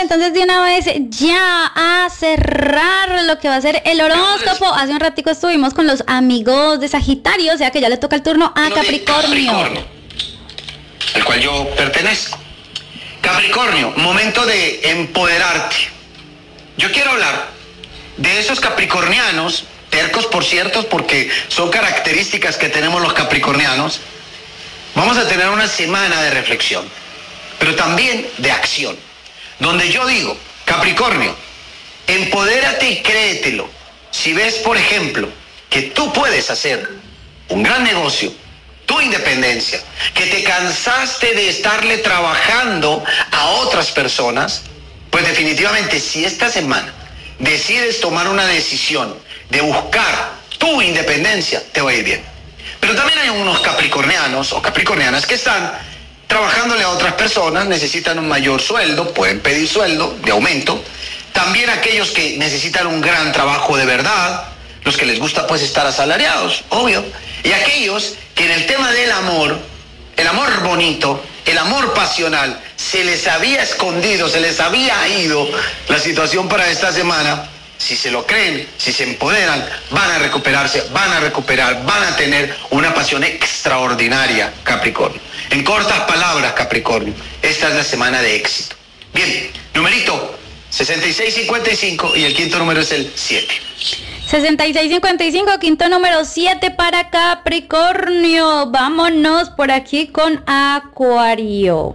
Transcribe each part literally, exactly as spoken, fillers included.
entonces de una vez ya a cerrar lo que va a ser el horóscopo. Hace un ratico estuvimos con los amigos de Sagitario, o sea que ya le toca el turno a Capricornio, Capricornio, al cual yo pertenezco. Capricornio, momento de empoderarte. Yo quiero hablar de esos capricornianos, tercos por cierto, porque son características que tenemos los capricornianos. Vamos a tener una semana de reflexión, pero también de acción, donde yo digo, Capricornio, empodérate y créetelo. Si ves, por ejemplo, que tú puedes hacer un gran negocio, tu independencia, que te cansaste de estarle trabajando a otras personas, pues definitivamente si esta semana decides tomar una decisión de buscar tu independencia, te va a ir bien. Pero también hay unos capricornianos o capricornianas que están trabajándole a otras personas, necesitan un mayor sueldo, pueden pedir sueldo de aumento. También aquellos que necesitan un gran trabajo de verdad, los que les gusta pues estar asalariados, obvio. Y aquellos que en el tema del amor, el amor bonito, el amor pasional, se les había escondido, se les había ido la situación para esta semana. Si se lo creen, si se empoderan, van a recuperarse, van a recuperar, van a tener una pasión extraordinaria, Capricornio. En cortas palabras, Capricornio, esta es la semana de éxito. Bien, numerito sesenta y seis cincuenta y cinco y el quinto número es el siete. sesenta y seis cincuenta y cinco, quinto número siete para Capricornio. Vámonos por aquí con Acuario.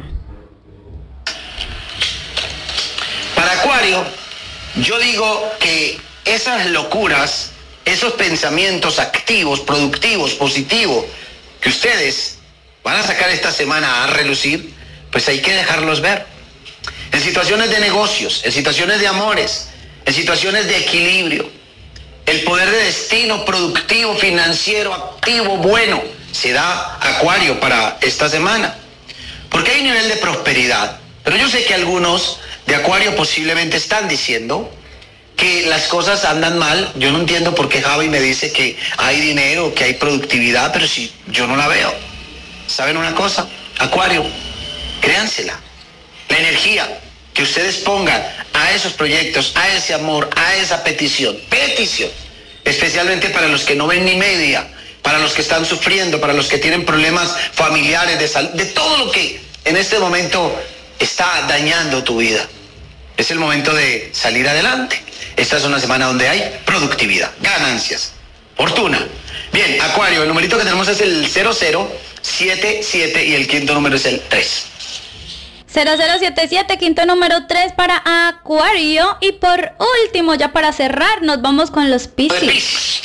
Para Acuario, yo digo que esas locuras, esos pensamientos activos, productivos, positivos, que ustedes van a sacar esta semana a relucir, pues hay que dejarlos ver. En situaciones de negocios, en situaciones de amores, en situaciones de equilibrio. El poder de destino productivo, financiero, activo, bueno, se da Acuario para esta semana. Porque hay un nivel de prosperidad. Pero yo sé que algunos de Acuario posiblemente están diciendo que las cosas andan mal. Yo no entiendo por qué Javi me dice que hay dinero, que hay productividad, pero si yo no la veo. ¿Saben una cosa? Acuario, créansela. La energía que ustedes pongan a esos proyectos, a ese amor, a esa petición, petición, especialmente para los que no ven ni media, para los que están sufriendo, para los que tienen problemas familiares, de salud, de todo lo que en este momento está dañando tu vida. Es el momento de salir adelante. Esta es una semana donde hay productividad, ganancias, fortuna. Bien, Acuario, el numerito que tenemos es el cero cero siete siete y el quinto número es el tres. cero cero siete siete, quinto número tres para Acuario. Y por último, ya para cerrar, nos vamos con los Piscis.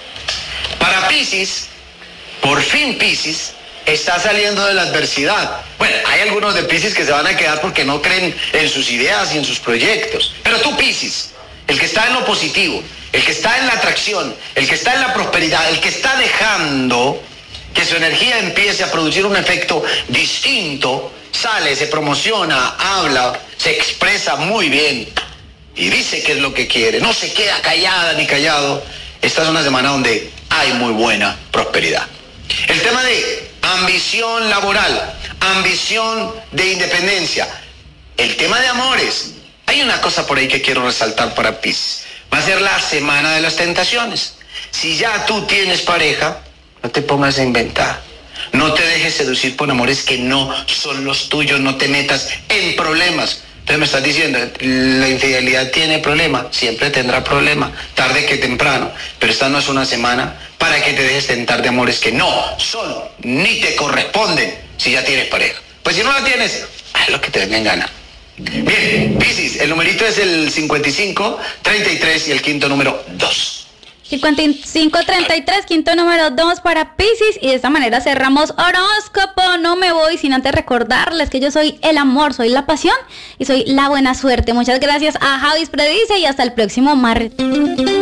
Para Piscis, por fin Piscis está saliendo de la adversidad. Bueno, hay algunos de Piscis que se van a quedar porque no creen en sus ideas y en sus proyectos. Pero tú, Piscis, el que está en lo positivo, el que está en la atracción, el que está en la prosperidad, el que está dejando que su energía empiece a producir un efecto distinto, sale, se promociona, habla, se expresa muy bien y dice qué es lo que quiere, no se queda callada ni callado. Esta es una semana donde hay muy buena prosperidad. El tema de ambición laboral, ambición de independencia, el tema de amores. Hay una cosa por ahí que quiero resaltar para Piscis. Va a ser la semana de las tentaciones. Si ya tú tienes pareja, no te pongas a inventar. No te dejes seducir por amores que no son los tuyos. No te metas en problemas. Entonces me estás diciendo, la infidelidad tiene problema. Siempre tendrá problema, tarde que temprano. Pero esta no es una semana para que te dejes tentar de amores que no son ni te corresponden si ya tienes pareja. Pues si no la tienes, haz lo que te venga en gana. Bien, Piscis, el numerito es el cincuenta y cinco treinta y tres y el quinto número dos. cincuenta y cinco treinta y tres, quinto número dos para Piscis. Y de esta manera cerramos horóscopo. No me voy sin antes recordarles que yo soy el amor, soy la pasión y soy la buena suerte. Muchas gracias a Javis Predice y hasta el próximo martes.